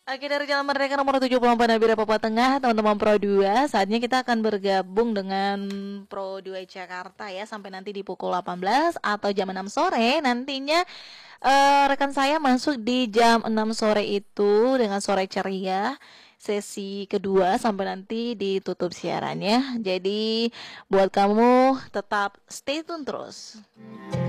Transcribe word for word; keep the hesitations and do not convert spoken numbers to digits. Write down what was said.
Oke, dari Jalan Merdeka nomor tujuh puluh empat Nabire Papua Tengah, teman-teman Pro dua, saatnya kita akan bergabung dengan Pro dua Jakarta ya, sampai nanti di pukul delapan belas atau jam enam sore. Nantinya eh, rekan saya masuk di jam enam sore itu dengan sore ceria, sesi kedua sampai nanti ditutup siarannya. Jadi buat kamu tetap stay tune terus.